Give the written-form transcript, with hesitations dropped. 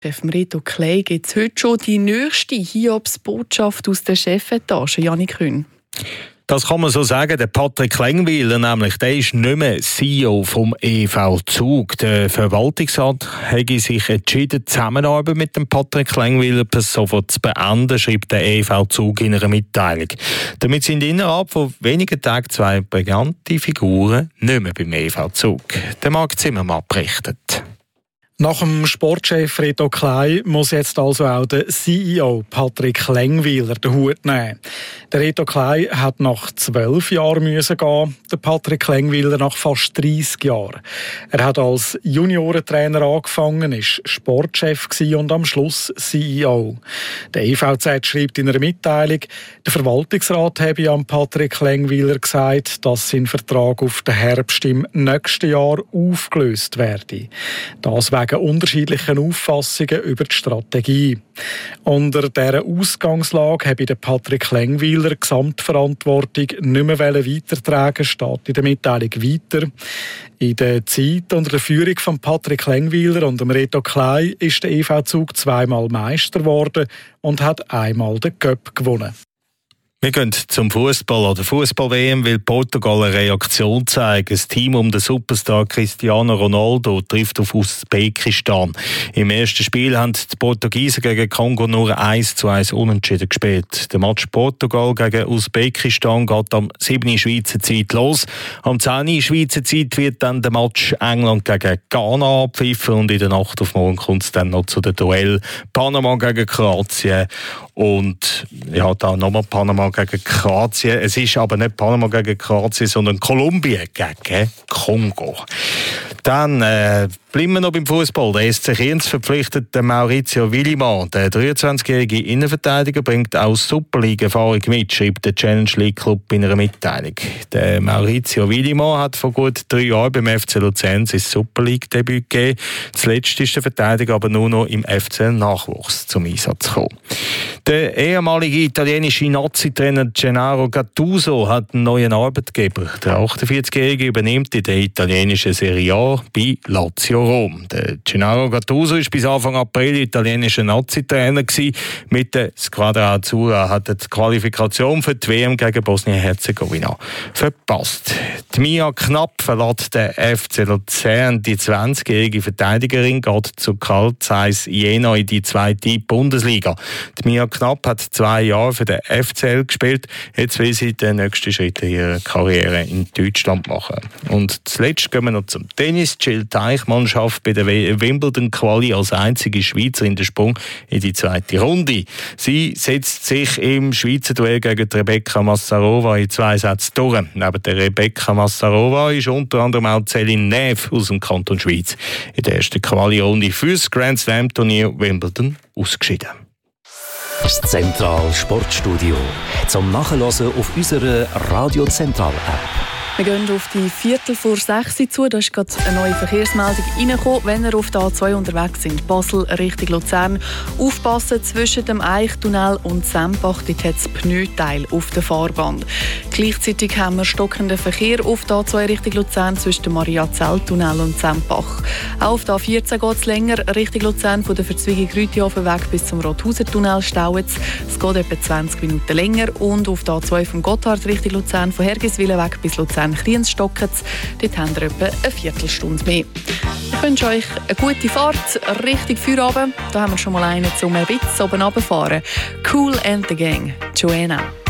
Chef Reto Clay gibt es heute schon die nächste Hiobsbotschaft aus der Chefetage. Janik Kühn. Das kann man so sagen. Der Patrick Längweiler nämlich, der ist nicht mehr CEO vom EV Zug. Der Verwaltungsrat hat sich entschieden, die Zusammenarbeit mit dem Patrick Längweiler per sofort zu beenden, schreibt der EV Zug in einer Mitteilung. Damit sind innerhalb von wenigen Tagen zwei bekannte Figuren nicht mehr beim EV Zug. Der Marc Zimmermann berichtet. Nach dem Sportchef Reto Clay muss jetzt also auch der CEO Patrick Längweiler den Hut nehmen. Der Reto Clay hat nach 12 Jahren gehen, der Patrick Längweiler nach fast 30 Jahren. Er hat als Juniorentrainer angefangen, ist Sportchef und am Schluss CEO. Der EVZ schreibt in einer Mitteilung, der Verwaltungsrat habe an Patrick Längweiler gesagt, dass sein Vertrag auf den Herbst im nächsten Jahr aufgelöst werde. Das wegen unterschiedlichen Auffassungen über die Strategie. Unter dieser Ausgangslage habe der Patrick Längweiler die Gesamtverantwortung nicht mehr weitertragen, steht in der Mitteilung weiter. In der Zeit unter der Führung von Patrick Längweiler und dem Reto Clay ist der EV Zug zweimal Meister geworden und hat einmal den Cup gewonnen. Wir gehen zum Fußball oder Fußball-WM, weil Portugal eine Reaktion zeigt. Das Team um den Superstar Cristiano Ronaldo trifft auf Usbekistan. Im ersten Spiel haben die Portugiesen gegen Kongo nur 1:1 unentschieden gespielt. Der Match Portugal gegen Usbekistan geht am 7. Schweizer Zeit los. Am 10. Schweizer Zeit wird dann der Match England gegen Ghana abpfiffen und in der Nacht auf morgen kommt es dann noch zu dem Duell Panama gegen Kroatien. Und ja, da nochmal Panama gegen Kroatien. Es ist aber nicht Panama gegen Kroatien, sondern Kolumbien gegen Kongo. Dann bleiben wir noch beim Fußball. Der SC Kriens verpflichtet den Maurizio Willimann. Der 23-jährige Innenverteidiger bringt auch Superliga-Erfahrung mit, schreibt der Challenge League Club in einer Mitteilung. Der Maurizio Willimann hat vor gut 3 Jahren beim FC Luzern sein Super League-Debüt gegeben. Zuletzt ist der Verteidiger aber nur noch im FCL-Nachwuchs zum Einsatz gekommen. Der ehemalige italienische Nazi-Trainer Gennaro Gattuso hat einen neuen Arbeitgeber. Der 48-jährige übernimmt in der italienischen Serie A bei Lazio Rom. Der Gennaro Gattuso war bis Anfang April italienischer Nazi-Trainer gewesen. Mit der Squadra Azzurra hat er die Qualifikation für die WM gegen Bosnien-Herzegowina verpasst. Die Mia Knapp verlässt den FC Luzern. Die 20-jährige Verteidigerin geht zu Carl Zeiss Jena in die 2. Bundesliga. Die Mia Knapp hat 2 Jahre für den FCL gespielt. Jetzt will sie den nächsten Schritt ihrer Karriere in Deutschland machen. Und zuletzt gehen wir noch zum Tennis. Jill Teichmann schafft bei der Wimbledon-Quali als einzige Schweizerin den Sprung in die 2. Runde. Sie setzt sich im Schweizer Duell gegen Rebecca Massarova in 2 Sätzen durch. Neben der Rebecca Massarova ist unter anderem auch Céline Neff aus dem Kanton Schweiz in der ersten Quali-Runde für das Grand Slam-Turnier Wimbledon ausgeschieden. Das Zentral Sportstudio zum Nachhören auf unserer Radio Zentral App. Wir gehen auf die 5:45 zu. Da ist gerade eine neue Verkehrsmeldung reingekommen. Wenn ihr auf der A2 unterwegs sind, Basel Richtung Luzern, aufpassen zwischen dem Eichtunnel und Sempach. Dort hat es Pneuteil auf der Fahrbahn. Gleichzeitig haben wir stockenden Verkehr auf der A2 Richtung Luzern zwischen dem Maria-Zell-Tunnel und Sempach. Auch auf der A14 geht es länger Richtung Luzern, von der Verzweigung Rütihofen weg bis zum Rothausen-Tunnel staut es. Es geht etwa 20 Minuten länger. Und auf der A2 vom Gotthard Richtung Luzern, von Hergiswil weg bis Luzern Kriens stocken. Dort haben wir etwa eine Viertelstunde mehr. Ich wünsche euch eine gute Fahrt, richtig Feierabend. Da haben wir schon mal einen zum ein bisschen oben runterfahren. Cool and the Gang, Joanna.